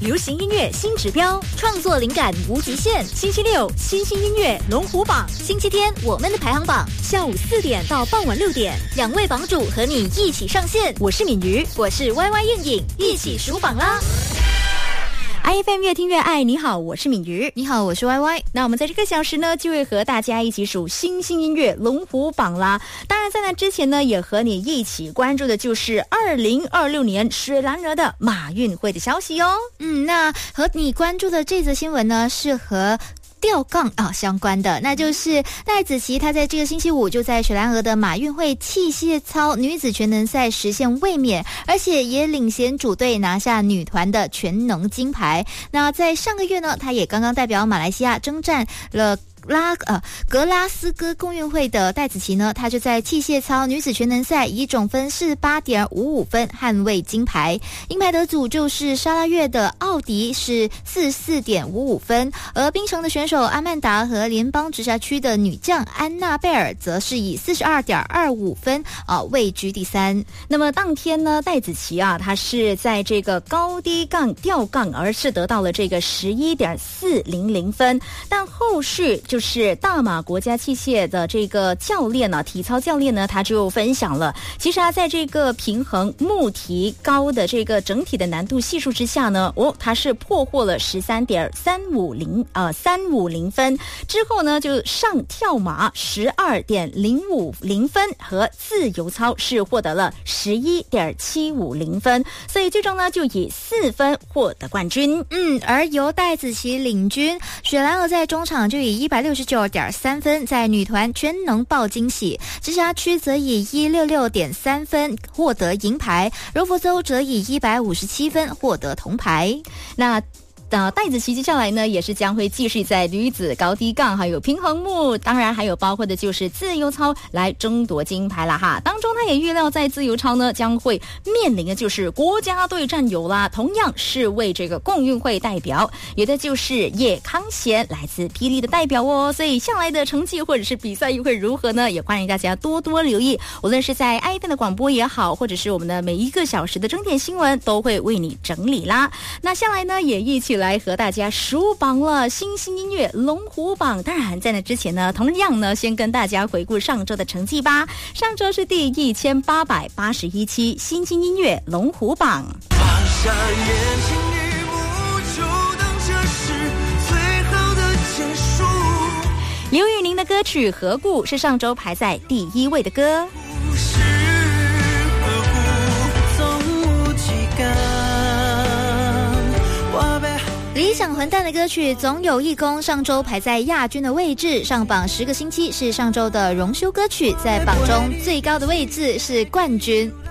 流行音乐新指标，创作灵感无极限。星期六新兴音乐龙虎榜，星期天我们的排行榜，下午4点到傍晚6点，2位榜主和你一起上线。我是敏瑜，我是 YY 燕颖，一起数榜啦！IFM 越听越爱，你好，我是敏瑜， 你好，我是 YY。 那我们在这个小时呢，就会和大家一起数新兴音乐龙虎榜啦。当然，在那之前呢，也和你一起关注的就是2026年水兰莪的马运会的消息哦。 那和你关注的这则新闻呢，是和吊杠相关的，那就是戴子琪，她在这个星期五就在水兰莪的马运会器械操女子全能赛实现卫冕，而且也领衔主队拿下女团的全能金牌。那在上个月呢，她也刚刚代表马来西亚征战了格拉斯哥共运会的戴子琪呢，她就在器械操女子全能赛以总分48.55分捍卫金牌。银牌得主就是沙拉越的奥迪，是44.55分，而槟城的选手阿曼达和联邦直辖区的女将安娜贝尔则是以42.25分位居第3。 那么当天呢，戴子琪她是在这个高低杠吊杠而是得到了这个11.400分，但后续就是大马国家器械的这个教练体操教练呢，他就分享了，其实在这个平衡木提高的这个整体的难度系数之下呢，他是破获了13.350分，之后呢就上跳马12.050分和自由操是获得了11.750分，所以最终呢就以4分获得冠军。 而由戴子琪领军，水兰莪在中场就以169.3分在女团全能爆惊喜，直辖区则以166.3分获得银牌，柔佛州则以157分获得铜牌。 那戴子琪接下来呢，也是将会继续在女子高低杠还有平衡木，当然还有包括的就是自由操来争夺金牌啦哈。当中他也预料在自由操呢将会面临的就是国家队战友啦，同样是为这个共运会代表，有的就是叶康贤来自霹雳的代表哦。所以向来的成绩或者是比赛又会如何呢？也欢迎大家多多留意，无论是在 IFM 的广播也好，或者是我们的每一个小时的整点新闻都会为你整理啦。那下来呢，也一起来和大家数榜了新兴音乐龙虎榜。当然在那之前呢，同样呢先跟大家回顾上周的成绩吧。上周是第1881期新兴音乐龙虎榜。 放下眼睛一幕，就当这是最好的结束。 刘宇宁的歌曲《何故》是上周排在第1位的歌。 是何故总无几感。 理想混蛋的歌曲《总有一功》上周排在亚军的位置，上榜10个星期，是上周的荣休歌曲，在榜中最高的位置是冠军。